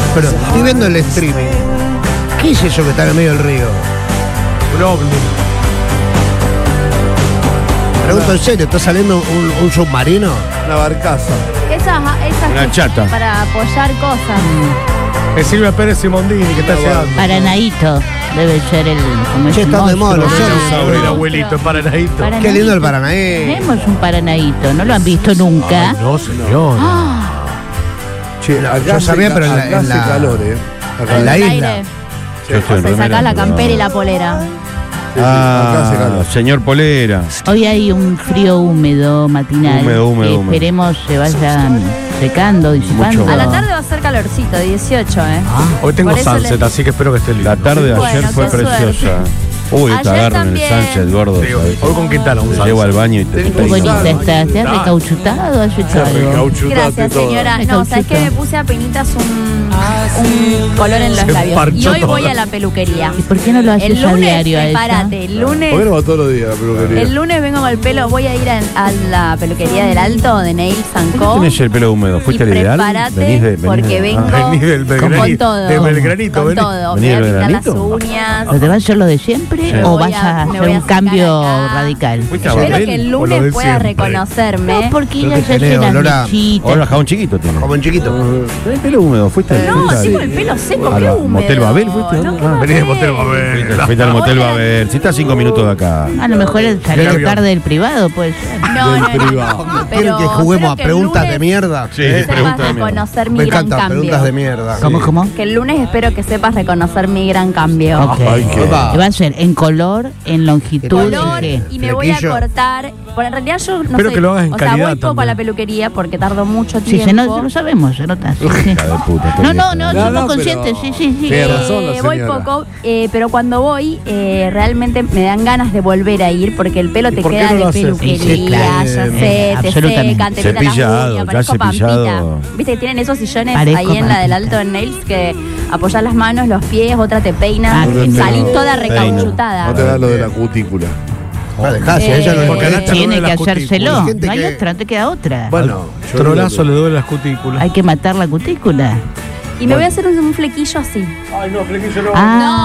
Pero estoy viendo el streaming. ¿Qué es eso que está en el medio del río? Un ovni. Pregunto en serio, ¿está saliendo un submarino? Una barcaza. Esas Una que chata. tienen para apoyar cosas. Es Silvia Pérez Simondini que está llegando. Paranaíto debe ser el. Como Che, el están de moda los monstruo. cerdos. El abuelito en Paranaíto. Paranaíto. Qué lindo el Paranaí. Tenemos un Paranaíto, ¿no lo han visto nunca? Ay, no, señor. Che, acá Yo sabía, pero acá en hace la- calor, Acá en la El isla. aire. Yo estoy en Se remera, saca la pero- campera y la polera. acá hace calor. Señor Polera. Hoy hay un frío húmedo matinal. Húmedo, que húmedo. esperemos se vaya secando, disipando. Mucho. A la tarde va a ser calorcito, 18, Hoy tengo Por eso sunset, así que espero que esté lindo. La tarde de ayer Bueno, fue qué suerte. preciosa. Uy, te Ayer agarro en el también. sunset, gordo. Sí, ¿sabes? hoy con Quintana, un Te sunset. llevo al baño y te Qué Tengo bonita sal. está, ¿te has recauchutado? ¿Has hecho algo? Gracias, señora. No, ¿sabes qué? Me puse a penitas un color en los Se labios. parchó Y hoy voy toda. a la peluquería. ¿Y por qué no lo haces El a lunes, diario a ella? prepárate. El ¿Por qué no lunes, va todos los días a la peluquería? el lunes vengo con el pelo. Voy a ir a la peluquería del Alto de Nails ¿Por qué Co. tenés el pelo húmedo? ¿Fuiste al ideal? Prepárate porque vengo Venís del con Belgranito. todo. De Belgranito, Con venís. todo. ¿Venís Me voy a del pintar las Belgranito? uñas. ¿Pero te vas a hacer lo de siempre Sí. o Voy vas a- a me hacer voy a un cambio sacar acá. radical? ¿Fuiste a Espero Babel? que el O lo lunes de pueda siempre. reconocerme. No, porque Creo ella que se hace tenés las olor a- mechitas. Ahora jabón chiquito tiene. Como en chiquito. ¿Tenés pelo húmedo? ¿Fuiste No, fuiste al- tengo el pelo seco, a qué la húmedo. Motel Babel fuiste? No, qué Venís del Motel Babel. Babel. Fuiste al Motel Hola. Babel. Si está a 5 minutos de acá. A lo mejor salió avión. tarde del privado, puede ser. No, privado. ¿Quieren que juguemos a preguntas de mierda? Sí, Sepas pregunta de mierda. reconocer mi Me gran encantan cambio. preguntas de mierda. ¿Cómo? Que el lunes espero que sepas reconocer mi gran cambio. Ok. Ay, qué- Opa. Va a ser en color, en longitud, Color ¿qué? y me voy a Flequillo. cortar. Bueno, en realidad yo no Espero sé. que lo hagas en o sea, calidad voy poco también. a la peluquería porque tardo mucho Sí, tiempo. lo sabemos, se nota. Sí, sí. Hija de puta, No, vieja. somos pero- conscientes, sí. Tiene razón la Voy señora. poco, pero cuando voy, realmente me dan ganas de volver a ir porque el pelo ¿Y te por qué queda no lo de haces? peluquería, Sí, claro, ya sé, te absolutamente. secan, te quitan las Cepillado, uñas, ya parezco cepillado. Pampita. Viste que tienen esos sillones Parezco ahí en la del Pampita. Alto de Nails que apoyas las manos, los pies, otra te peina, Ah, genial. salís toda Peina. recauchutada. No te da lo de la cutícula. Ah, dejá, si a ella no le Porque molesta. Nacha Tiene duele que las hacérselo. cutículas. Gente No hay que- otra, no te queda otra. Bueno, yo Trolazo digo le duele las cutículas. Hay que matar la cutícula. Y me voy a hacer un flequillo así. Ay, no, flequillo no.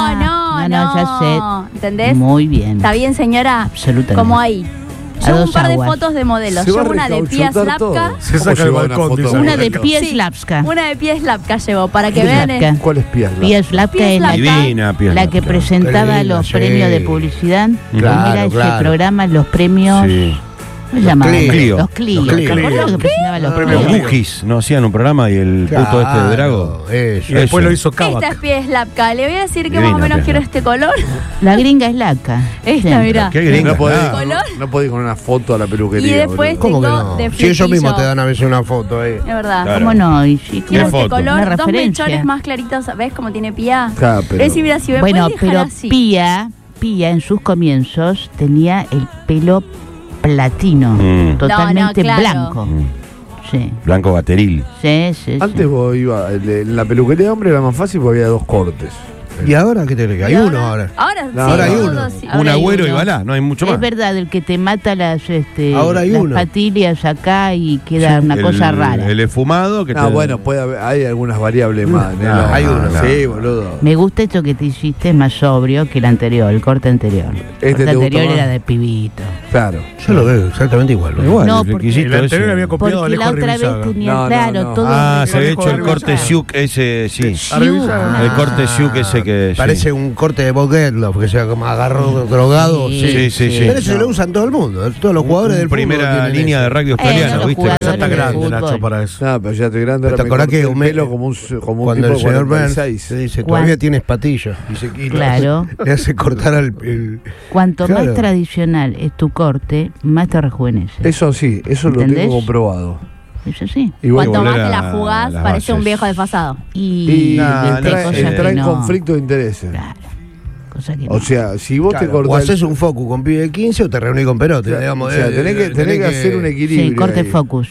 Ah, no, ya sé. ¿Entendés? Muy bien. ¿Está bien, señora? Absolutamente. Como ahí. A Llevo un dos par de aguas. fotos de modelos. Se va Llevo a una de Pia recauchutar todo. Slapka. Se ¿Cómo saca el lleva una balcón, foto dice. de Una de modelo? Pia Sí, Slapska. Una de Pia Slapka llevo para que Pia vean. Slapka. ¿Cuál es Piazla? Pia Slapka Pia es la, Slapka. Divina, Pia la que Slapka. presentaba Qué linda, los sí. premios de publicidad. Claro, Era ese claro. programa, los premios. Sí. ¿Cómo se llamaban? Clio. Los Clio. Los ¿Te Clio. acordás que presentaba los premios Los Clio? Bujis, ¿no? Hacían un programa y el puto este de Drago. Eso. Y después Eso. lo hizo Esta es Kavak. Pia Slapka. Le voy a decir que Divina, más o menos Pia quiero Slapka. este color. La gringa es laca. Esta, mirá. Qué gringa. No podés, ¿Color? no podés ir con una foto a la peluquería. Y después boludo. ¿Cómo que tengo no? de Si ellos mismos flequillo. te dan a veces una foto ahí. Es verdad. Claro. ¿Cómo no? Y sí, Quiero Una este foto. color, Una dos referencia. mechones más claritos. ¿Ves cómo tiene Pia? Claro, pero- Es decir, mira, si me Bueno, puedes dejar pero así. Pia en sus comienzos tenía el pelo platino, Mm. totalmente No, no, claro. blanco. Mm. Sí, Blanco bateril. sí. Antes vos ibas, en la peluquería de hombre era más fácil porque había dos cortes. ¿Y ahora qué te crees? Hay ¿Y uno ahora. Ahora, No, sí, ahora hay todos uno. sí. Ahora Un hay agüero y uno. balá, no hay mucho más. Es verdad, el que te mata las, Ahora hay las uno. patillas acá y queda una cosa rara. El esfumado que Ah, te... bueno, puede haber, hay algunas variables más. No, ¿no? hay uno. Sí, boludo. Me gusta esto que te hiciste, es más sobrio que el anterior, el corte anterior. ¿Este El corte te gustó anterior más? era de pibito. Claro. Yo lo veo exactamente igual. ¿no? Igual, No, el porque- flequillito El anterior ese. había copiado Porque la Alejo otra vez Rivizaga. tenía, No, claro, no. todo. Ah, se había Alejo hecho el Rivizaga. corte Siuk ese, sí. Arriba. El corte Siuk ese que... sí. Parece un corte de Bob Geldof, que sea como agarró drogado. Sí, sí, sí. Pero eso lo usan todo el mundo. Todos los jugadores del fútbol Primera tienen línea eso. de rugby no, australiano, los ¿viste? jugadores Ya está de grande, fútbol. Nacho, para eso. No, pero ya estoy grande. ¿Te Ahora me acordás corté que el Homer- pelo como un Cuando el tipo de señor Burns 46. se dice, ¿Cuál? todavía tienes patillas. Y Claro. le hace cortar el Cuanto Claro. más tradicional es tu corte, más te rejuvenece. Eso sí, eso ¿Entendés? lo tengo comprobado. Eso sí. Y bueno, Cuanto más volver te a la jugás, las parece un bases. viejo desfasado. Y, y No, viste, no, cosas entra que en no. conflicto de intereses. Claro. Cosa que no. O sea, si vos te o cortás. haces un focus con pibe de 15 o te reunís con Perote. Digamos, o sea, tenés que hacer un equilibrio. Sí, corte ahí. focus.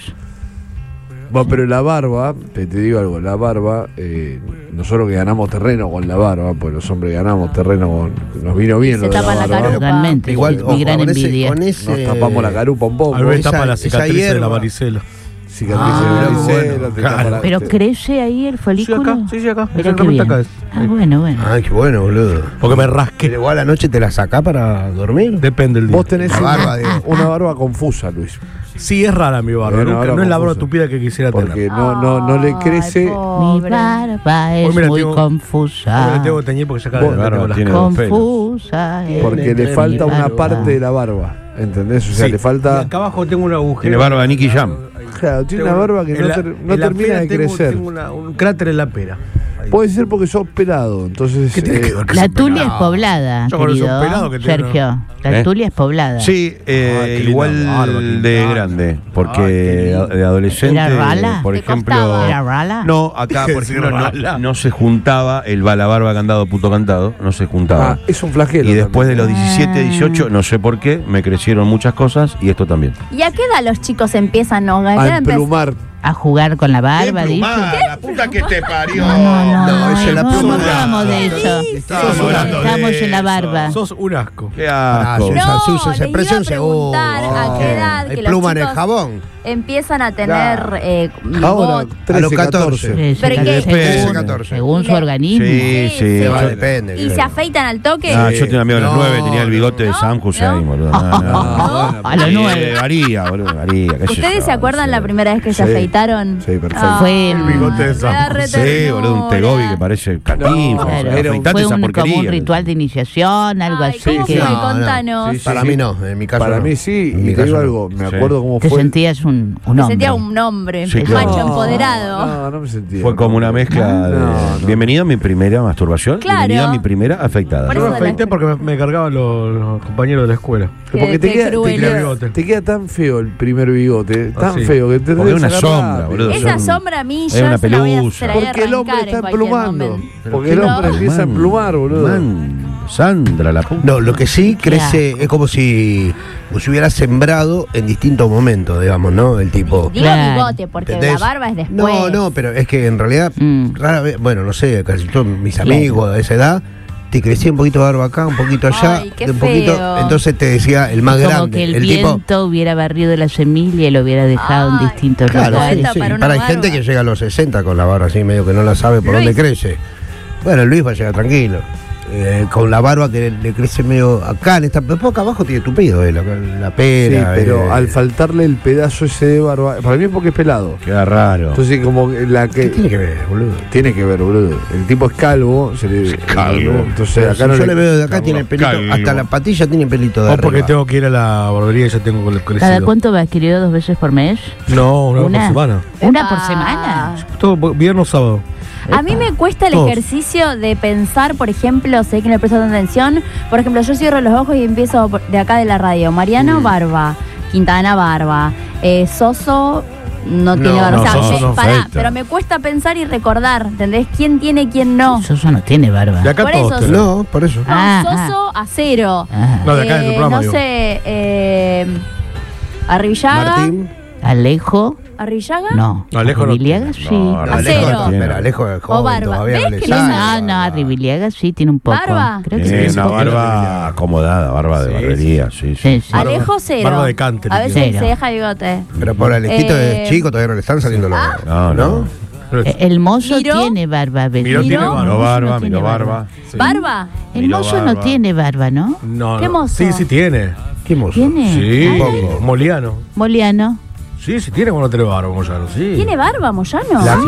Bueno, pero la barba, te digo algo, la barba, nosotros que ganamos terreno con la barba, pues los hombres ganamos terreno con. Nos vino bien Se lo de tapan la barba. carupa. Totalmente. Igual, mi ojo, gran con ese, envidia. con ese, Nos tapamos la carupa un poco. Al ver esa- tapa la esa cicatriz de la hierba. varicela. cicatrices de bueno, varicela, te claro. tapa la- ¿Pero te- crece ahí el Sí, folículo? acá. Sí, acá. Mirá qué Exactamente bien. acá es. Ah, bueno. Ay, qué bueno, boludo. Porque me rasqué. Pero igual a la noche te la sacás para dormir. Depende del día. Vos tenés La barba, digo. una barba confusa, Luis. Sí, es rara mi barba. Bueno, Nunca- ahora no es la barba confuso. tupida que quisiera Porque tener. no le crece. Mi Pobre. barba es Hoy me la muy tengo- confusa. Me la tengo que teñir porque ya cada Vos- vez tengo las tiene dos pelos. Confusa. Porque es le mi falta una barba. parte de la barba. ¿Entendés? O sea, Sí. le Y falta. acá abajo tengo un agujero. Tiene barba de Nicky Jam. Claro, tiene una barba que En la- no en la termina pera de crecer. Tengo un cráter en la pera. Ahí. Puede ser porque sos pelado. Entonces. ¿Qué tiene que ver? La Tulia es poblada, Yo con esos querido pelados que tiene, Sergio. La ¿Eh? Tulia es poblada. Sí, qué linda igual barba, qué de linda. grande, Ay, porque qué lindo. de adolescente, ¿Era rala? por ¿Te ejemplo, costaba? ¿Era rala? no, acá por Sí, ejemplo rala. no se juntaba el balabarba candado puto cantado, no se juntaba. Es un flagelo. Y después de también. los 17, 18, no sé por qué, me crecieron muchas cosas y esto también. ¿Y a qué edad los chicos empiezan? ¿No? ¿A qué A edad emplumar. A jugar con la barba, dice. la puta que te parió! No, eso es la no pluma. hablamos de eso. Estamos hablando de Estamos en la eso. barba. Sos un asco. ¡Qué asco! sí. No, Esa les iba a presión preguntar a qué edad que Hay los pluma en el chicos jabón. empiezan a tener Claro. bigote. Ahora, 13, A los 14. Sí, Pero según- ¿qué? según, 14. según su organismo. Sí, sí. Sí, Va, sí. depende. ¿Y se afeitan al toque? Ah, yo tenía amigo a los No, 9, tenía el bigote de no, Sam Hussein, no. boludo. No, A los 9. Varía, boludo, varía. qué sé ¿Ustedes yo, se acuerdan no sé. la primera vez que se Sí. afeitaron? Sí, perfecto. Fue El bigote de Sam. Sí, boludo, un Tegobi que parece Catín. No, Claro, era un- afeitate fue esa como porquería. un ritual de iniciación, algo Ay, así. ¿cómo que fue? No, no. Contanos. Sí, sí, Para sí. mí no, en mi caso Para no. mí sí, En y mi te caso digo no. algo, me Sí. acuerdo cómo te fue. sentías un Me hombre. sentía un hombre, Sí, claro. macho empoderado. No, no me sentía. Fue como una mezcla de. No. Bienvenido a mi primera masturbación. Claro. Bienvenido a mi primera afeitada. Por Yo eso me afeité porque me cargaban los compañeros de la escuela. Porque Qué cruel. bigote. te queda tan feo el primer bigote, tan sí. feo que te Porque es tenés una que sacar sombra, rápido. boludo. Esa Son- sombra a mí es yo una se la voy a pelusa. se la voy a Porque el hombre arrancar está en cualquier emplumando. momento. Porque el No. hombre empieza a emplumar, boludo. Man, Sandra, la puta. No, lo que sí crece es como si hubiera sembrado en distintos momentos, digamos, ¿no? El tipo. Digo Claro. bigote, porque ¿entendés? la barba es después. No, no, pero es que en realidad, rara vez, bueno, no sé, casi todos mis Claro. amigos de esa edad, te crecía un poquito de barba acá, un poquito allá, Ay, qué un poquito, feo. entonces te decía el más Como grande, que el, tipo. viento hubiera barrido la semilla y lo hubiera dejado en Ay, distintos Claro, lugares. sí, Para sí. una Para hay barba. gente que llega a los 60 con la barba así, medio que no la sabe por Luis. dónde crece. Bueno, Luis va a llegar tranquilo. Con la barba que le crece medio acá, en esta, después acá abajo tiene tupido, la Sí, pera. pero al faltarle el pedazo ese de barba, para mí es porque es pelado. Queda raro. Entonces como que la ¿Qué que tiene que ver, boludo? tiene que ver, boludo. El tipo es calvo, se le calvo. Entonces acá Si no yo le veo de acá, Calvo. tiene pelito, Calvo. hasta la patilla tiene pelito de O arriba. porque tengo que ir a la barbería y ya tengo crecido. ¿Cada cuánto vas, querido? ¿2 veces por mes? No, una vez Una. por semana. ¿Una por Epa. semana? Todo viernes o sábado. A mí me cuesta el Todos. ejercicio de pensar, por ejemplo, sé que no le presto tanta atención. Por ejemplo, yo cierro los ojos y empiezo de acá de la radio. Mariano, barba. Quintana, barba. Soso no tiene barba. no, O sea, Soso no pará, afeita. pero me cuesta pensar y recordar, ¿entendés? ¿Quién tiene, quién no? Soso no tiene barba. De acá Por todos eso, tenemos. No, por eso. No, Ah, Soso a cero. Ah, No, de acá en el programa, No digo. sé, Arribillaga. Martín. Alejo, ¿Arribillaga? no. Alejo no Arribiliaga, tiene. sí. No, No, A Alejo, cero. pero Alejo es joven, barba. todavía ¿Ves no le que sale. No, Arribiliaga sí tiene un poco. ¿Barba? Creo que Tiene sí. una barba acomodada, barba de Sí, barbería, sí, sí. Sí, sí. Alejo cero. barba de cante, A veces cero. se deja bigote. Pero por Alejito Eh, es chico, todavía no le están saliendo los. No. El mozo ¿Miró? tiene barba. ¿ves? Miró tiene barba. Miró El mozo barba, no tiene miró barba. Sí. ¿Barba? El Miró mozo no barba. tiene barba, ¿no? No, ¿Qué no. mozo? Sí, sí tiene. ¿Qué mozo? ¿Tiene? Sí, Ah, poco. Moliano. Moliano. Sí, sí tiene cuando tiene barba, Moyano, sí. ¿Tiene barba, Moyano?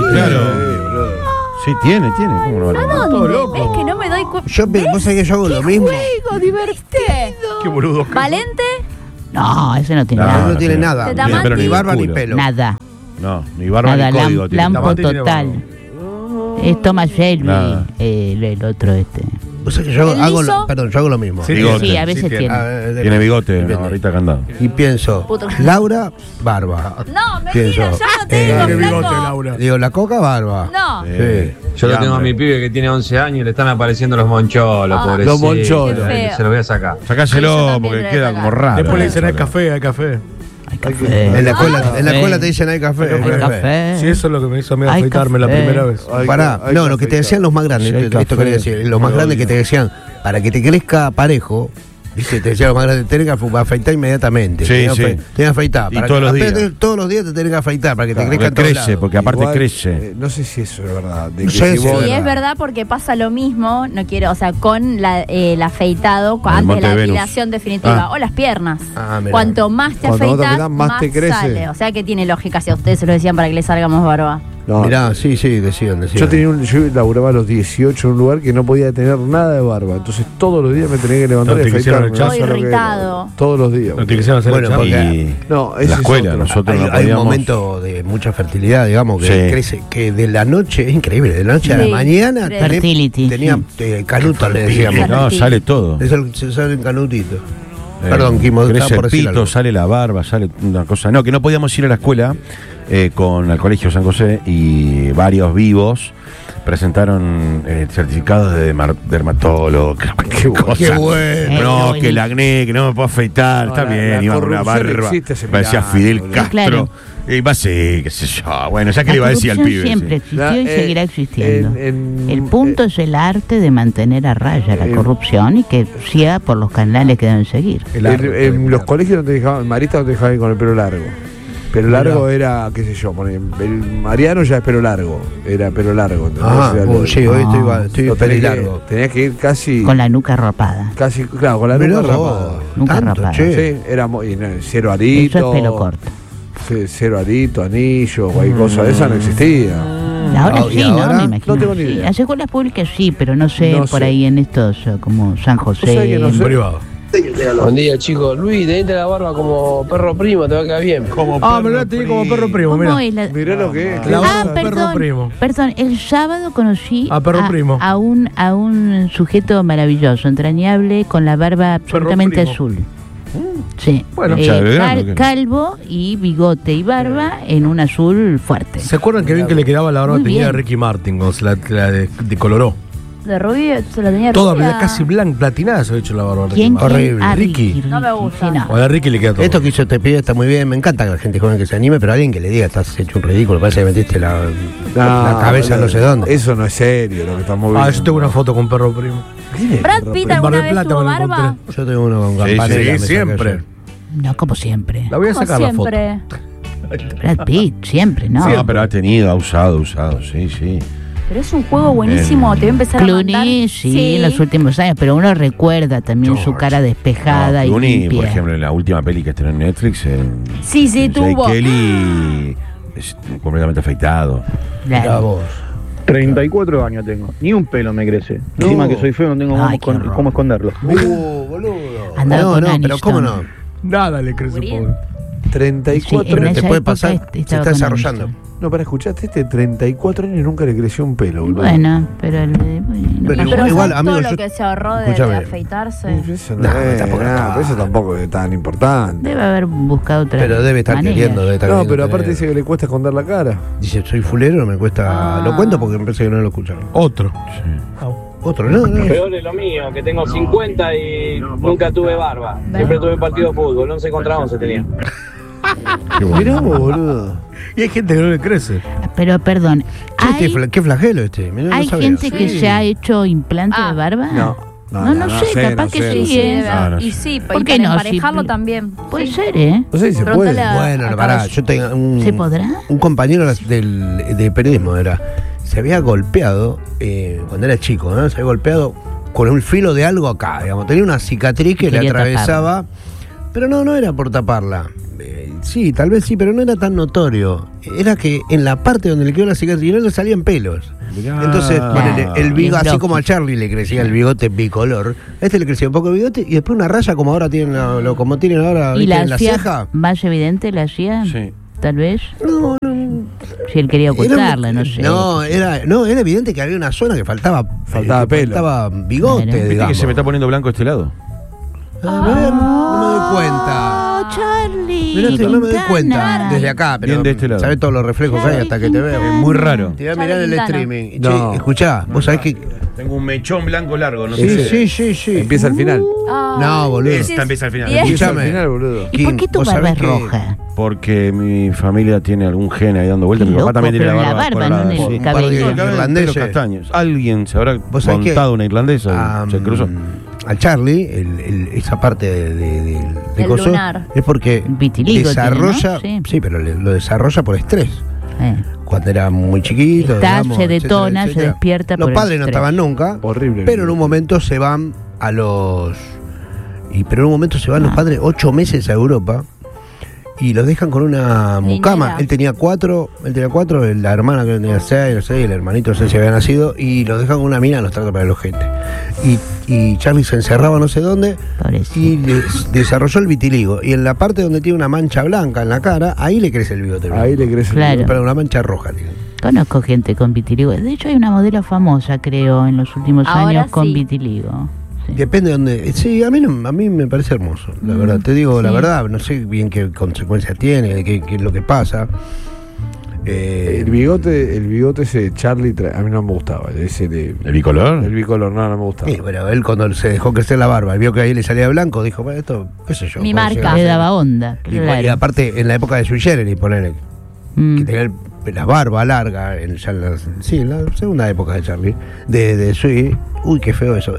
Claro. Sí, tiene, ¿cómo no va a tener? ¿Dónde? Todo loco. ¿Ves que no me doy cuenta? Vos sabés que yo hago lo mismo. ¿Viste? Qué boludo. ¿Valente? No, ese no tiene No, No, nada. no tiene ¿De nada. tamaño? Ni barba ni culo. pelo. Nada. No, ni barba Nada, ni código tiene. lampo Tamati tiene total. barba. Es Thomas Shelby, Nada. el otro este. Vos sabés que yo ¿El hago liso? perdón, yo hago lo mismo. Sí, Bigote. Sí, a veces Sí, tiene. Tiene bigote, Depende. una barrita candado. Y pienso, Puto. Laura, barba. No, mentira, Pienso, yo no tengo, Tiene bigote, flaco. Laura. Digo, la coca, barba. No. Sí. Yo lo tengo a hambre. mi pibe que tiene 11 años y le están apareciendo los moncholos, Ah, pobrecito. los moncholos. Qué feo. Se los voy a sacar. Sí, yo Sacáselo también porque lo queda voy a como sacar. raro. Después le dicen hay ¿no? café, hay café. Hay café. En la escuela te dicen hay café. Hay café. Sí, eso es lo que me hizo a mí Hay afeitarme la café. primera vez. Pará, no, lo que te decían los más grandes, Sí, hay esto café. quería decir, los más grandes que te decían, para que te crezca parejo, Dice, te decía lo más grande, tenés que afeitar inmediatamente. Sí, Tenés sí. Tenés que afeitar. Y todos los días. Todos los días te tenés que afeitar para que te Porque crezcan todos crece, lados. porque aparte Igual, crece. no sé si eso es verdad. De No que sé si si vos- Sí, es verdad porque pasa lo mismo, no quiero, o sea, con el afeitado, antes de Monte la de Venus. depilación definitiva, Ah. o las piernas. Ah, mirá. Cuanto más te Cuanto más te afeitas, afeitas, más te crece. sale. O sea que tiene lógica si a ustedes se lo decían para que le salga más barba. No, Mirá, sí, decían. yo laburaba a los 18 en un lugar que no podía tener nada de barba. Entonces todos los días me tenía que levantar No, y te quisieron afeitarme. echar. no sé lo que Irritado. era. Todos los días. No te quisieron hacer Bueno, el porque- chavo. Y No, la ese es escuela, otro. nosotros no Hay un podíamos. momento de mucha fertilidad, digamos, que Sí. crece, que de la noche, es increíble, de la noche a la Sí, mañana Fertility, tenía canutos, le decíamos. No, sale todo. Eso se salen canutitos. Perdón, Kimo, crece estaba por el decir pito, algo. sale la barba, sale una cosa. No, que no podíamos ir a la escuela con el Colegio San José y varios vivos presentaron certificados de dermatólogo. Qué cosa. Qué bueno. No, Qué que el acné, que no me puedo afeitar. No, está la bien, iba con una corrupción barba. existe hace Parecía mil Fidel años, boludo. Castro. Claro. Y va así, qué sé yo. Bueno, ya que La le iba a decir al corrupción pibe. siempre sí. existió y seguirá existiendo. en- El punto es el arte de mantener a raya la eh, corrupción y que siga por los canales que deben seguir. En los colegios no te dejaban, en Marista no te dejaban ir con el pelo largo. Pelo largo era, qué sé yo, el Mariano ya es pelo largo, era pelo largo. ¿entendés? Ah, O sea, sí, hoy estoy lo peli tenías que- largo. Tenías que ir casi, Con la nuca rapada. casi, claro, con la Mirá nuca vos, rapada. Nunca tanto, rapada. che. Sí, era cero arito. Eso es pelo corto. Cero arito, anillo, cualquier cosa de esa no existía. Ahora Ah, ¿y sí, ¿no? ahora? Me imagino. No tengo ni sí. idea. Las escuelas públicas sí, pero no sé, No por sé. ahí en estos como San ¿Vos sabés José. que no En sé? privado. Buen día, chicos. Luis, tenete la barba como perro primo, te va a quedar bien. Ah, me la tenía como perro primo, ¿Cómo mira. es la- Mirá lo que es. La Ah, barba de perro primo. perdón, el sábado conocí A perro primo. a un sujeto maravilloso, entrañable, con la barba absolutamente primo. azul. Sí. Bueno, ya de verano, ¿qué? Calvo y bigote y barba en un azul fuerte. ¿Se acuerdan que bien que le quedaba la barba Muy tenía bien. a Ricky Martin cuando se la decoloró? De rubio se la tenía Toda rubia. casi blanca, platinada se ha hecho la barba. de Ricky ¿Quién? Martin. Horrible. Ah, Ricky. No me gusta. Sí, no. O a Ricky le queda todo. Esto que hizo este pibe está muy bien, me encanta que la gente joven que se anime, pero alguien que le diga, estás hecho un ridículo, parece que metiste la cabeza no sé dónde. Eso no es serio lo que estamos viendo. Ah, yo tengo una foto con perro primo. Brad Pitt En Mar alguna del vez Plata tuvo me lo barba. encontré. Yo tengo uno con Sí, campanela. sí, me saqué siempre. ayer. No, como siempre. La voy a Como sacar la foto. siempre. Brad Pitt, siempre, ¿no? No, pero ha tenido, ha usado, sí, sí. Pero es un juego buenísimo, te voy a empezar a mandar. Clooney, sí, en los últimos años, pero uno recuerda también su cara despejada No, y Clooney, limpia. por ejemplo, en la última peli que estrenó en Netflix, Sí, Jake tuvo. Kelly es completamente afeitado. Claro. Mirá vos. 34 años tengo, ni un pelo me crece. Encima que soy feo, no tengo Ay, qué horror. cómo esconderlo. Boludo. Andaba No, con no, pero Aniston. ¿cómo no? Nada le crece, Muriel. pobre. 34 Sí, en Pero te esa puede época pasar, se estaba está con desarrollando. Aniston. No, para escucharte, 34 años y nunca le creció un pelo, boludo. Bueno, pero Pero Pero igual, igual, amigo, todo yo- lo que se ahorró de escúchame. afeitarse. Eso no, No, es, tampoco nada, está. pero eso tampoco es tan importante. debe haber buscado otra Pero debe estar manera. queriendo, debe estar No, queriendo pero aparte tener. dice que le cuesta esconder la cara. Dice, soy fulero, me cuesta. Ah. Lo cuento porque me parece que no lo escucharon. Otro. Otro, no. Peor es lo mío, que tengo 50 y nunca tuve barba. Siempre tuve partido de fútbol, 11 contra 11 tenía. Mirá vos, boludo. Y hay gente que no le crece. Pero perdón, Che, ¿hay, qué flagelo este. Mirá, no hay sabía. gente que se ha hecho implante Ah. de barba? No sé, capaz que sé, sí, ¿eh? No, no Y sé. sí, ¿Por y qué para no? emparejarlo Sí, también. Puede Sí. ser, ¿eh? No sé si se puede. Pregúntale a- Bueno, pará, Cabello. yo tengo un. ¿Se podrá? Un compañero de periodismo era. Se había golpeado cuando era chico, ¿no? Se había golpeado con un filo de algo acá, digamos. Tenía una cicatriz que le Quería atravesaba. Pero no era por taparla. Sí, tal vez sí, pero no era tan notorio. Era que en la parte donde le quedó la cicatriz no le salían pelos. Mirá. Entonces, ponele, el bigote, Es así lógico. como a Charlie le crecía el bigote bicolor, a este le crecía un poco el bigote y después una raya como ahora tienen, como tienen ahora ¿Y ¿viste? la en la hacía ceja. más evidente? ¿La hacía? Sí. Tal vez. No, Si él quería Era ocultarla, no sé. era evidente que había una zona que faltaba pelo. Faltaba bigote, Claro. ¿Viste digamos. que se me está poniendo blanco este lado? A ver, no me doy cuenta. Oh, Charlie. Mirá, no me doy Quintana. cuenta desde acá, pero Bien de este lado. sabés todos los reflejos que hay hasta que te veo. Quintana. Muy raro. Te voy a mirar el Quintana. streaming. Y, No. che, escuchá, vos sabés que. Tengo un mechón blanco largo, no Sí. Empieza al final. Ah, No, boludo. Esta empieza al final. Bien. Empieza al Escuchame. final, boludo. ¿Y por qué tu Vos barba sabés es que- roja? Porque mi familia tiene algún gen ahí dando vueltas. Qué Mi papá loco, también tiene pero la en la barba. barba, colorada, no en el sí. Un par de cabello. Pelos irlandeses. castaños. Alguien se habrá ¿Vos sabés montado que- una irlandesa y se cruzó. al Charlie, esa parte de El coso, lunar. es porque Vitiligo desarrolla, tiene, ¿no? sí, pero lo desarrolla por estrés. Eh. Cuando era muy chiquito, Está, digamos, se detona, etcétera, se etcétera. despierta Los por el padres no estrés. estaban nunca, Horrible. pero en un momento se van a los... Pero en un momento se van los padres 8 meses a Europa y los dejan con una mucama. Niñera. Él tenía 4, la hermana que tenía 6, el hermanito no sé si había nacido, y los dejan con una mina, los trata para el ojete. Y Charlie se encerraba no sé dónde Pobrecito. y desarrolló el vitiligo. Y en la parte donde tiene una mancha blanca en la cara, ahí le crece el bigote. Ahí le crece. Claro. Pero una mancha roja, tío. Conozco gente con vitiligo. De hecho, hay una modelo famosa, creo, en los últimos Ahora años con sí. vitiligo. Sí. Depende de dónde. Sí, a mí me parece hermoso, la verdad. Te digo la sí. verdad, no sé bien qué consecuencias tiene, qué es lo que pasa. El bigote ese de Charlie, a mí no me gustaba. Ese de, ¿El bicolor? El bicolor, no me gustaba. Sí, bueno, él cuando se dejó crecer la barba, vio que ahí le salía blanco, dijo, bueno, esto, qué sé yo. Mi puede marca. llegar a Le ser. daba onda. Y, Claro. y aparte, en la época de Sui Generis, ponele, Mm. que tenía la barba larga, en la segunda época de Charlie, de Sui, uy, qué feo eso.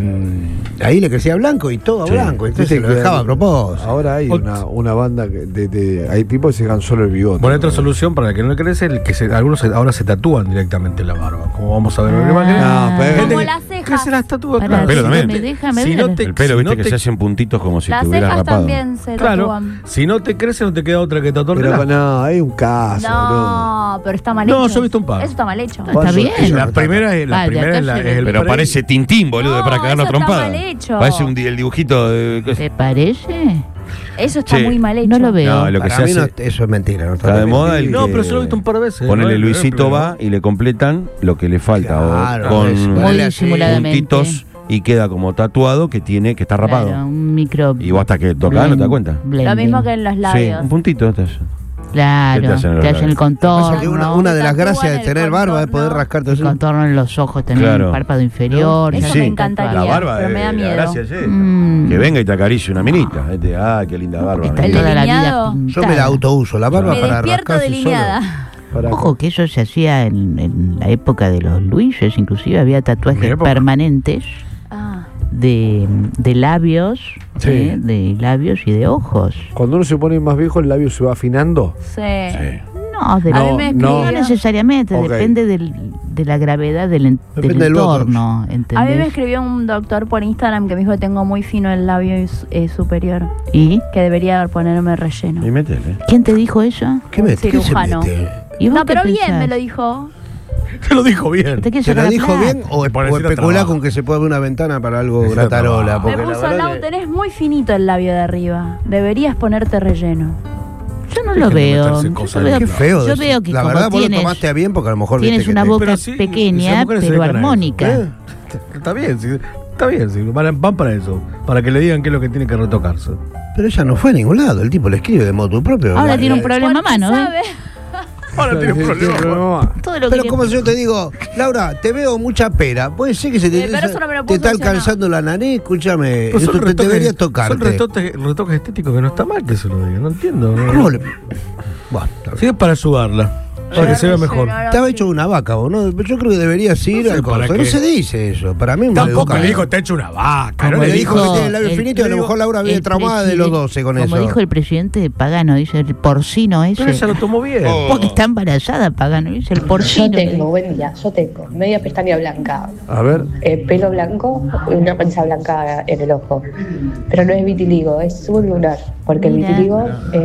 Ahí le crecía blanco y todo Sí. blanco, entonces Viste lo que dejaba a propósito. Ahora hay una banda hay tipos que se dejan solo el bigote. Bueno, otra solución para el que no le crece, algunos ahora se tatúan directamente la barba, como vamos a ver en la imagen. No, pero- Gente Como que- las cejas. que se las tatúa, Pará, claro. El pelo también. déjame Si ver. no te- El pelo, si viste no que te- se hacen puntitos como si Las te hubieras cejas rapado. también se Claro, tatúan. si no te crece, no te queda otra que tatuártela. Pero no, hay un caso, boludo. No, pero está mal No, hecho. yo he visto un par. Eso está mal hecho. Está bien. La primera es Ah, de acá es se ve. el Pero pre- parece Tintín, boludo, No, para cagarnos eso está trompada. mal hecho. Parece el dibujito de... ¿Te parece? Eso está Sí. muy mal hecho. No lo veo. No, lo que Para se mí hace... no, eso es mentira. No Está de moda el No, que- pero yo lo he visto un par de veces. Ponele ¿no? Luisito Pero- va y le completan lo que le falta. Claro, o eso. con Ponele Muy así, disimuladamente. puntitos y queda como tatuado que está rapado. Claro, un micro. Y vos hasta que tocás no te das cuenta. Lo mismo que en los Sí, labios. un puntito. ¿Qué Claro, te hacen en los te hacen el labios? contorno. Pasa que una de las Tatúan gracias de el tener barba es poder contorno. rascarte El eso. contorno en los ojos también, Claro. el párpado inferior. Eso ya me se encantaría. tatúa. La barba, pero me da la miedo. gracia es esta. Mm. Que venga y te acaricie una minita. Qué linda barba. Está El mirá. toda la vida delineado. Yo me pintada. la autouso, la barba Me para despierto rascarse delineada. Ojo que eso se hacía en la época de los Luises, inclusive había ¿En mi tatuajes época? permanentes Ah, de labios, Sí. de labios y de ojos. Cuando uno se pone más viejo, el labio se va afinando. sí. Sí. No, de A la- mí me no. no escribió. necesariamente, Ok. depende de la gravedad del Depende del entorno, A mí me ¿entendés? escribió un doctor por Instagram que me dijo que tengo muy fino el labio superior, ¿Y que debería ponerme relleno. Y métele. quién te dijo eso? ¿Qué Un mete? ¿Qué se cirujano. mete? ¿Y vos No, qué pero bien pensás? me lo dijo. Te lo dijo bien. ¿Te quieres ¿Se lo sacar dijo plata? bien o Por o decir especulá trabajo. con que se puede abrir una ventana para algo Decir gratarola? trabajo. Porque Me la puso verdad Lau, que- tenés muy finito el labio de arriba. Deberías ponerte relleno. Yo no Dejen lo de veo. meterse Yo cosas veo, en Qué la- feo. yo eso. veo que la como verdad vos lo tienes- tomaste a bien porque a lo mejor tienes viste una que te- boca Pero sí, pequeña, esas mujeres se pero dedican a eso. armónica. ¿Eh? Está bien, sí, está bien. Sí, van para eso. Para que le digan qué es lo que tiene que retocarse. Pero ella no fue a ningún lado, el tipo le escribe de modo propio. Ahora La- tiene un la- problema Porque mano, ¿eh? sabe. Ahora tiene Tiene problema. Todo lo Pero que como si yo te digo, Laura, te veo mucha pera. Puede ser que se te, Pero eso no me lo te puedo está solucionar. alcanzando la nariz, escúchame. Pues Esto te debería tocarte. Son retoques estéticos que no está mal que se lo digan. No entiendo. ¿Cómo le- Bueno, está bien. Sí, es para ayudarla. Para que se vea mejor. Estaba hecho una vaca, vos, ¿no? Yo creo que deberías ir No sé al para coso. qué. No se dice eso. Para mí es Tampoco maleducado. le dijo te he hecho una vaca. Como No Le le dijo dijo. que tiene el labio el- finito y a lo mejor Laura viene el traumada de los presidente- 12 con como eso. dijo el presidente Pagano, dice el porcino ese. Pero ella lo tomó bien. Porque está embarazada, Pagano, dice el Yo porcino. tengo, buen día, yo tengo media pestaña blanca, A ver. pelo blanco y una mancha blanca en el ojo. Pero no es vitiligo, es sublunar, porque Mira. el vitiligo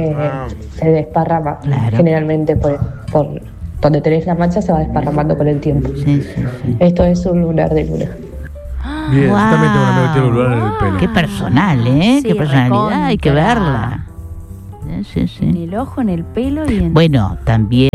se desparrama Claro. generalmente por donde tenés la mancha se va desparramando con el tiempo. Sí, sí, sí. Esto es un lunar de luna. Bien, Wow. yo también tengo una amiga que tiene un lunar en el pelo. Qué personal, ¿eh? Sí, Qué personalidad, hay que recontra. verla. Sí, sí. En el ojo, en el pelo y en... Bueno, también,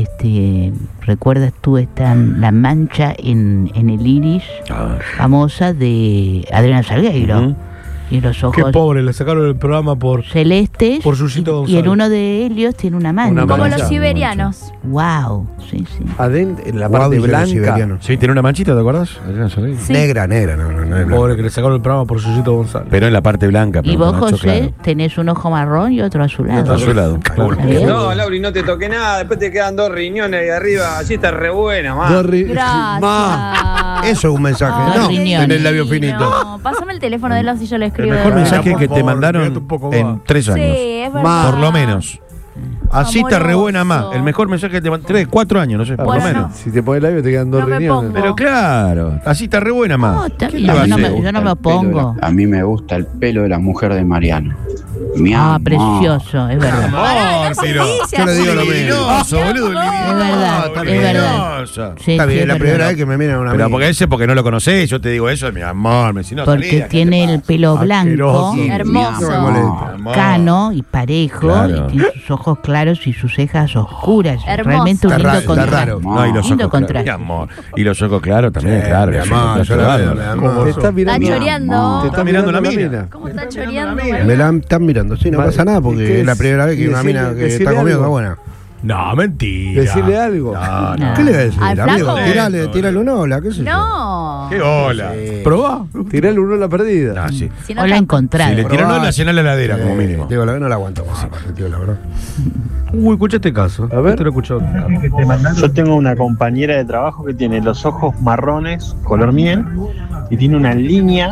¿recuerdas tú la mancha en el iris Ah, famosa de Adriana Salgueiro? Ujú. Y los Qué ojos pobre, le sacaron el programa por. celestes. Por Yuyito y González. en uno de ellos tiene una mancha. Una Como mancha. los siberianos. Wow, sí, sí. En la Guau, parte dice los blanca. siberianos. Sí, tiene una manchita, ¿te acuerdas? Adriana Salgueiro. Sí. Negra, no es blanca. Pobre, que le sacaron el programa por Yuyito González. Pero en la parte blanca. Y pero vos, Nacho, José, claro. tenés un ojo marrón y otro azulado. Otro azulado. ¿Bien? No, Lauri, no te toqué nada. Después te quedan 2 riñones ahí arriba. Así está re buena, más. Dos ri- Gracias. Ma. Eso es un mensaje. Dos No, riñones. tener el labio finito. No, pásame el teléfono de él y yo le escribo. El mejor de mensaje por que te favor, mandaron quédate un poco en más. 3 años. Sí, es verdad. Por lo menos. Así te rebuena más. Amoroso. El mejor mensaje que te mandaron. 3, 4 años, no sé, por Bueno, lo menos. no. Si te pones labio te quedan 2 No me riñones. pongo. Pero claro, así te rebuena más. No, está ¿Qué bien, le va a yo no hacer? me- yo no me opongo. A mí me gusta el pelo de la mujer de Mariano. Mi Ah, amor. precioso, es verdad. Amor, pero. Yo le digo lo mismo. Libidinoso, boludo. Es verdad, libidinoso, es verdad. libidinoso. Sí, Está sí, bien, es la verdad. primera vez que me miran una Pero amiga. porque no lo conocés, yo te digo eso, mi amor, si no Porque salía, ¿qué tiene te el pasa? pelo blanco, Asqueroso. Hermoso. No me molesta. Amor. cano y parejo, Claro. y tiene sus ojos claros y sus cejas oscuras. Hermoso. Realmente un Está lindo raro, está contraste. raro. No, y los Lindo ojos contraste. claros, mi amor. Y los ojos claros también, claro. Mi los amor, ojos yo la claros. veo, mi amor. Te está mirando. Está choreando. Te está mirando la mina. ¿Cómo está choreando? Me la están mirando, sí, no Vale. pasa nada ¿Y qué porque es la es? primera vez Y que una mina decirle- que está decirle conmigo algo. está buena. No, mentira. Decirle algo. No, No. ¿Qué le voy a decir? ¿Al Amigo, flaco? tírale un hola, qué sé yo. No. qué hola. Sí. ¿Probá? Tirale uno a la perdida. No, sí. Si no O la está- encontrada. Si le tiran una, llena la heladera, como mínimo. Digo, la verdad no la aguanto más, tío, la verdad. Uy, escucha este caso. A ver. Este lo he escuchado. Yo tengo una compañera de trabajo que tiene los ojos marrones, color miel, y tiene una línea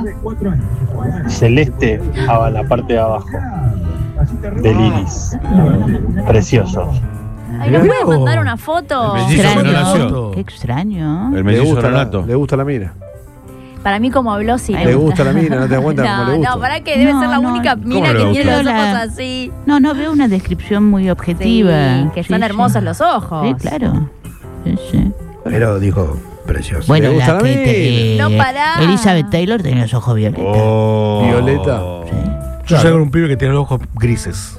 celeste a la parte de abajo del iris. Precioso. Ay, ¿no puedes mandar una foto? El mellizo que no Extraño. nació. Qué extraño. El Le mellizo gusta, Renato. le gusta la mina. Para mí como habló, sí. Ay, Le gusta la mina, no te das cuenta cómo le No, gusta. no, para que debe No, ser la no. única ¿Cómo mina le que gusta? tiene los La- ojos así. No veo una descripción muy objetiva. Sí, que son hermosos los ojos. Sí, claro. Sí, sí. Pero dijo, precioso. Bueno, Le gusta la la que mina. No pará. Elizabeth Taylor tenía los ojos violetas. Oh. Violeta. Yo sé con un pibe que tiene los ojos grises.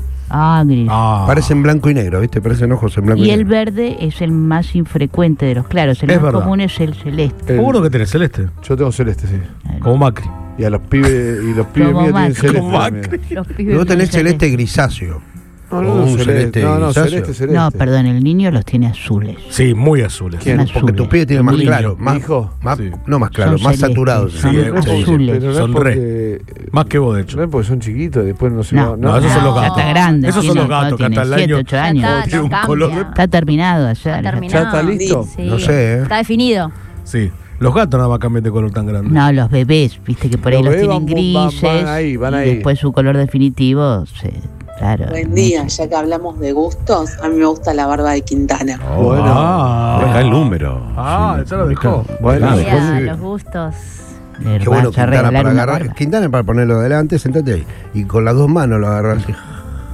Ah, gris. Parecen blanco y negro, ¿viste? Parecen ojos en blanco y, Y el negro. verde es el más infrecuente de los claros. El Es más verdad. común es el celeste. Seguro que tenés celeste. Yo tengo celeste, sí. Como Macri. Y a los pibes, y los pibes Como míos tienen Macri. celeste. Como también. Los pibes Luego tenés tienen celeste grisáceo. No, O no, un celeste. celeste No, no, grisáceo. celeste, celeste. No, perdón, el niño los tiene azules. Sí, muy azules. ¿Quién? Son Porque tu azules. pibe tiene más Mi claro. niño, Más, mi hijo. más- Sí. No más claro, Son más celestes, saturados. son Sí, No es porque- azules. pero no es Son porque, Más que vos, de hecho. no es porque son chiquitos, después no se No, va- No, esos son los No. Ya gatos. está grande. Esos son tiene- los gatos que tiene hasta el 7, año. 8 Ya años. está, tiene no un cambia. color de- Está terminado allá. Está terminado. ¿Ya está listo? Sí. No sé, ¿eh? Está definido. Sí. Los gatos nada más cambian de color tan grande. No, los bebés, viste que por ahí Los los bebés tienen van grises. ahí, van y ahí. después su color definitivo, claro. Buen día, ya que hablamos de gustos, a mí me gusta la barba de Quintana. Bueno. Dejá el número. Ah, ya lo dejó. Bueno, Ah, después Ya, sí. los gustos. Le Qué bueno vas a Quintana regalar para una agarrar. barba. Quintana para ponerlo adelante, sentate ahí. Y con las dos manos lo agarras así.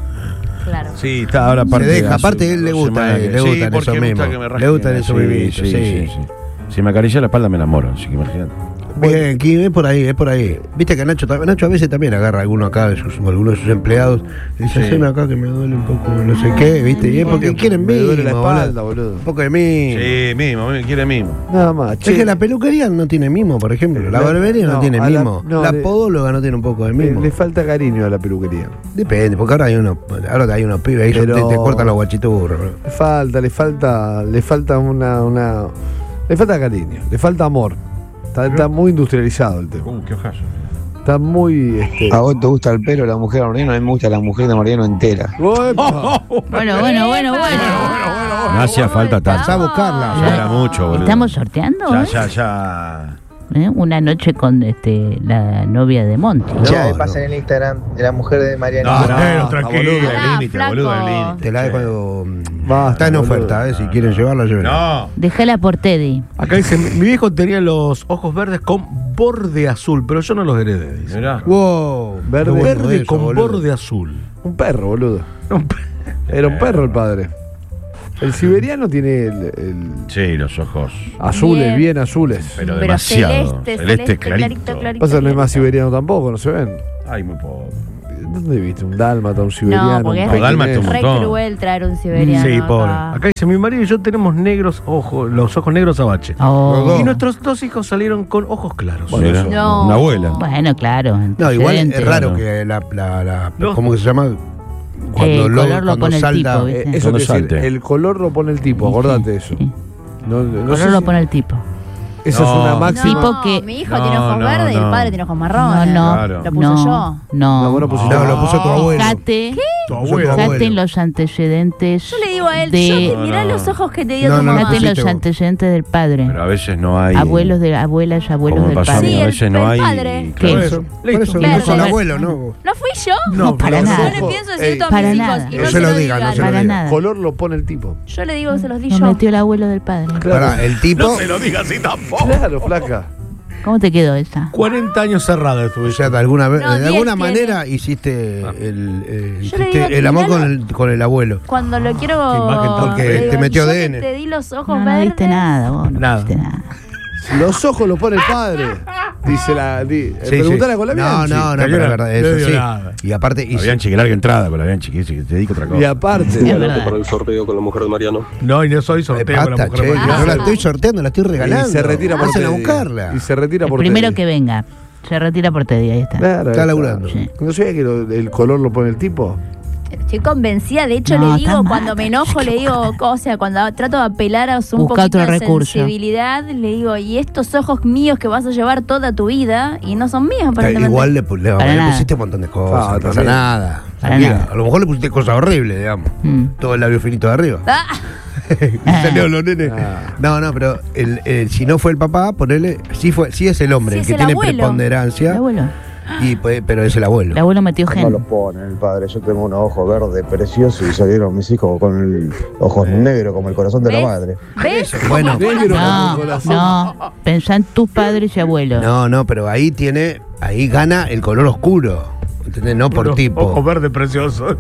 Claro. Sí, está ahora Se aparte. deja, hace aparte él le 2 gusta, semanas que- le sí, gustan porque esos me gusta mismos. que me Le rasquen. gustan esos mimitos, sí. Si me acaricia la espalda me enamoro, así que imagínate. Bien, aquí es por ahí, es por ahí. Viste que Nacho a veces también agarra a alguno acá, algunos de sus empleados, y dice, haceme acá que me duele un poco, no sé qué, viste, y es porque quieren me mimo, duele la espalda, boludo. boludo. Un poco de mimo. Sí, mimo, quiere mimo. Nada más. Es que la peluquería no tiene mimo, por ejemplo. La barbería no tiene a la- mimo. no, La le- podóloga no tiene un poco de mimo. Le falta cariño a la peluquería. Depende, porque ahora hay unos pibes ahí Pero- te cortan los guachiturros. ¿no? Le falta le falta cariño, le falta amor. Está muy industrializado el tema. Qué ojazo. Está muy ¿A vos te gusta el pelo de la mujer de Mariano? A mí me gusta la mujer de Mariano entera. ¡Uepa! Bueno. No hacía falta Pasá a tanto. buscarla. Ya era mucho, boludo. ¿Estamos sorteando? Ya. Una noche con la novia de Monty. No, no. el Instagram de la mujer de Mariano. No, tranquilo. Boludo, Ah, el límite, flaco. boludo, el límite. Te la de cuando Basta, está en boludo. oferta, si quieren llevarla, lleven. No. Déjala por Teddy. Acá dice, mi viejo tenía los ojos verdes con borde azul, pero yo no los heredé, dice. Mirá. Wow, Verde. qué bueno Verde eso, con boludo. borde azul. Un perro, boludo. Era un perro el padre. El siberiano tiene el Sí, los ojos. azules, bien azules. Pero Pero demasiado. celeste, clarito. Pasa que no hay más siberiano tampoco, no se ven. Ay, muy poco. ¿Dónde viste? Un dálmata, un siberiano. No, porque un es dálmata, pequinés? un re montón. cruel traer un siberiano. Sí, acá. pobre. Acá dice, mi marido y yo tenemos negros ojos, los ojos negros abache. Oh. Y nuestros 2 hijos salieron con ojos claros. Bueno, Mira, eso. No. una abuela. Bueno, claro. No, igual es antecedente. raro que ¿cómo que se llama? El color lo pone el salta. tipo, ¿viste? Eso Cuando te decir, salte. el color lo pone el tipo, acordate de eso. Sí. No, El no color sé lo si- pone el tipo. Esa es una No. máxima. Tipo No, que- mi hijo tiene ojos No, verdes y el no. padre tiene ojos marrones. No, Claro. Lo puse no, yo. no. No, vos lo pusiste. No, lo puso tu abuelo. Fíjate Fíjate los antecedentes. Yo le digo a él, de... mirá los ojos que te dio tu Fíjate mamá. los antecedentes del padre. Pero a veces no hay. Abuelos de abuelas, abuelos Como del pasó a mí, padre. a veces no hay. padre. ¿Qué? Por eso Claro. con el abuelo, ¿no? ¿No fui yo? No, para Yo nada. le pienso decir esto a para mis nada. hijos y No no se se lo lo diga, digan. no se lo Para diga. nada. Color lo pone el tipo. Yo le digo que se los di Nos yo. metió el abuelo del padre. Pará, el tipo. lo digas así tampoco. Claro, flaca. ¿Cómo te quedó esa? 40 años cerrada O estuviste. sea, de alguna, No, de 10 alguna tiene. manera hiciste Yo le hiciste digo, el amor miralo. con el abuelo. Cuando lo quiero. imagen tan- Porque le digo, te metió yo que ADN. Te di los ojos No, no verdes. viste nada, vos. No Nada. viste nada. Los ojos los pone el padre. Dice la. Preguntale con la No, Bianchi. no, pero es verdad, No eso dio sí. nada. Y aparte, La Bianchi que larga entrada, con la Bianchi que te dedica otra cosa. Y aparte. Es verdad. Para el sorteo con la mujer de Mariano. No, y no soy sorteo con la basta, mujer che, Mariano. no la estoy sorteando, la estoy regalando. Y se retira por Pasen a Teddy. buscarla. Y se retira El por primero Teddy. que venga. Se retira por Teddy, ahí está. Claro, Está laburando. Sí. ¿No sabía que el color lo pone el tipo? Estoy convencida, de hecho No, le digo, está mal, cuando me enojo, le digo, o sea, cuando trato de apelar a un Busca poquito otro de recurso. sensibilidad, le digo, y estos ojos míos que vas a llevar toda tu vida, y no son míos, aparentemente. Igual le Para nada. pusiste un montón de cosas, Ah, no pasa también. nada. Para Mira, nada. a lo mejor le pusiste cosas horribles, digamos. Todo el labio finito de arriba. Ah, Y salió los nenes. No, pero si no fue el papá, ponele, sí es el hombre Sí, el es que el tiene abuelo. El preponderancia, abuelo. pero es el abuelo. El abuelo metió No gen. los pone el padre. Yo tengo unos ojos verdes preciosos y salieron mis hijos con el ojos negros como el corazón de la ¿Ves? madre. ¿Ves? Bueno, No, pensá en tus padres y abuelos. no, pero ahí gana el color oscuro. ¿Entendés? No por Unos tipo. Ojos verdes preciosos.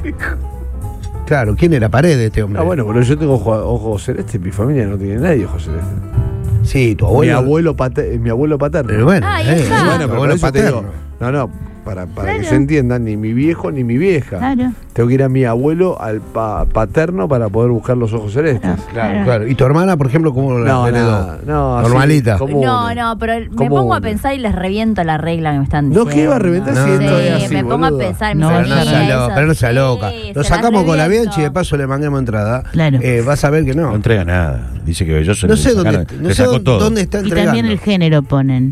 Claro, ¿quién era Paredes este hombre? Ah, bueno, pero yo tengo ojos celestes. Mi familia no tiene nadie ojos celestes. Sí, tu abuelo. Mi abuelo paterno. Pero bueno, Ahí está. Bueno, tu pero abuelo por eso te digo, paterno. para Claro. que se entiendan, ni mi viejo ni mi vieja. Claro. Tengo que ir a mi abuelo, al paterno, para poder buscar los ojos celestes. Claro. ¿Y tu hermana, por ejemplo, cómo la heredó? no, Normalita. así, común. No, pero me Común. pongo a pensar y les reviento la regla que me están No, diciendo. que iba a reventar No, si no, esto es Sí, así, me pongo a boluda. pensar en mis No, Pero no amigas, sea loca, pero no sea sí, loca. se Lo las sacamos con la reviento. Bianchi y de paso le manguemos entrada. Claro. Vas a ver que No no. entrega nada. Dice que yo se No le sé sacaron- dónde, no le sé sacó todo. dónde está Y entregando. también el género ponen.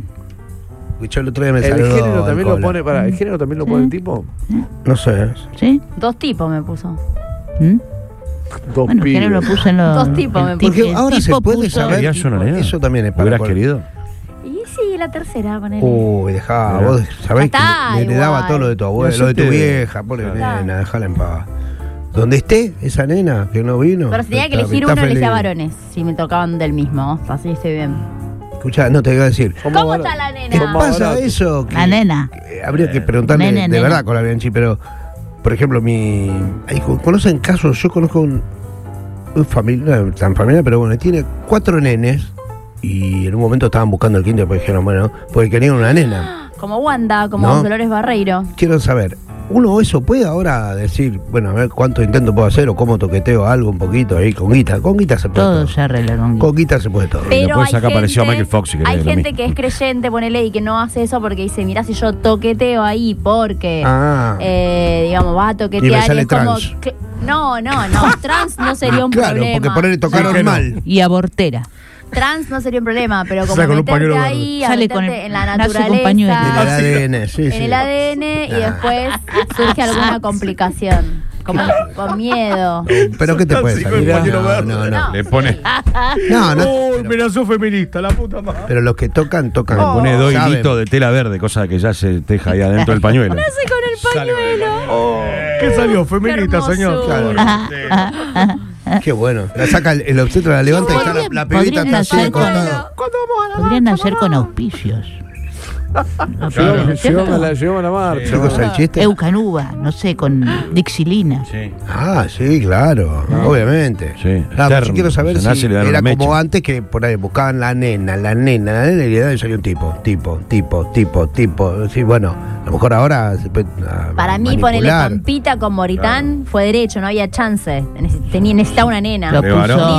Yo el otro día me El saludó género también el lo cola. pone, ¿el género también lo pone el tipo? No sé. ¿Sí? 2 tipos me puso. ¿Mm? Dos Bueno, el pibes. género lo puso en los. 2 tipos me el puso. Porque el ahora se tipo puede puso- saber. ¿Querías una nena? Eso también es para. ¿Hubieras querido? Y sí, la tercera con él. Uy, dejá, vos sabés que Ya está, le heredaba igual. todo lo de tu abuelo, No lo de tu sé, vieja, pobre Claro. nena, déjala en paz. Donde esté esa nena que no vino. Pero si tenía que está- elegir está uno, elegía feliz. varones. Si me tocaban del mismo. Así estoy bien. Escuchá, no te iba a decir. ¿Cómo está la ¿Te nena? pasa eso? La nena. Habría que preguntarle Nene, de nena. verdad con la Bianchi, pero por ejemplo, conocen casos, yo conozco un familia, no tan familiar, pero bueno, tiene 4 nenes y en un momento estaban buscando el quinto y después dijeron, bueno, porque querían una nena. Como Wanda, como No. Dolores Barreiro. Quiero saber, ¿uno eso puede ahora decir, bueno, a ver cuánto intento puedo hacer o cómo toqueteo algo un poquito ahí con guita? Con guita se puede Todo todo. se arregla con Con guita se puede todo. Pero Después hay acá apareció gente- Michael Fox, si querés, Hay lo gente mismo. que es creyente, ponele, y que no hace eso porque dice, mirá, si yo toqueteo ahí porque, Ah. digamos, vas a Y me toquetear y sale es como... trans. No, trans no sería un Claro, problema. porque ponele tocaron Sí, que no. mal. Y abortera. Trans no sería un problema, pero como Sale con un meterte pañuelo ahí, a Sale con meterte el- en la nace con naturaleza, pañuelo. En el ADN, sí, en sí. el ADN y después surge alguna complicación, como con miedo. ¿Pero qué te puede Así con salir? el pañuelo No, verde. no, no. Le pone, No, no. Uy, mira, sos feminista, la puta madre. Pero los que tocan. le pone 2 saben. hilitos de tela verde, cosa que ya se teja ahí adentro del pañuelo. Nace con el pañuelo. ¿Qué salió? Feminista, Qué señor. Claro. Qué bueno. La saca el obstetra, la levanta y está la pibita podrían está así nacer al con- costado. Podrían nacer con auspicios. Llegamos a la marcha. ¿Qué cosa el chiste? Eucanuba, no sé, con dixilina. Sí. Ah, sí, claro. Obviamente. Sí. Claro, Termo, yo quiero saber se nace y si le dan era una como mecha. antes que por ahí buscaban la nena y le daban y salió un tipo. Sí, bueno, a lo mejor ahora se puede Para mí, ponerle manipular. Pampita con Moritán fue derecho, no había chance. Necesitaba una nena. Lo De varón. puso